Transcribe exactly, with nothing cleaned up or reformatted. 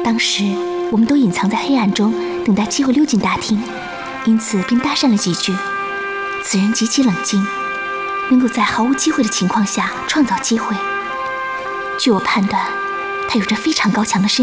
当时我们都隐藏在黑暗中，等待机会溜进大厅，因此便搭讪了几句。此人极其冷静，能够在毫无机会的情况下创造机会。据我判断，他有着非常高强的身